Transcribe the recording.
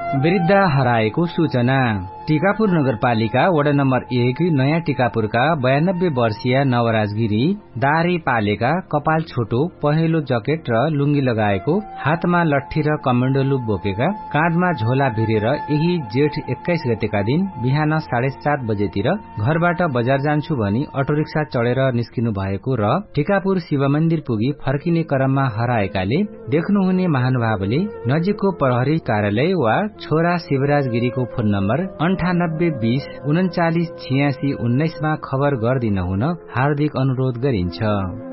वृद्ध हराएको सूचना। टिकापुर नगरपालिका वडा नम्बर 1 नयाँ टिकापुरका 92 वर्षीय नवराज गिरी दाह्री पालेका, कपाल छोटो, पहेँलो जकेट र लुङ्गी लगाएको, हातमा लट्ठी र कमण्डलु बोकेका, काँधमा झोला भिरेर यही जेठ 21 गतेका दिन बिहान 7:30 बजेतिर घरबाट बजार जान्छु भनी अटो रिक्सा चढेर निस्किनु भएको र टिकापुर शिव मन्दिर पुगी फर्किने क्रममा हराएकाले देख्नुहुने महानुभावले नजिकको प्रहरी कार्यालय वा छोरा शिवराज गिरीको फोन नम्बर 9820 39 86 19 मा खबर गर्दिन हुन हार्दिक अनुरोध गरिन्छ।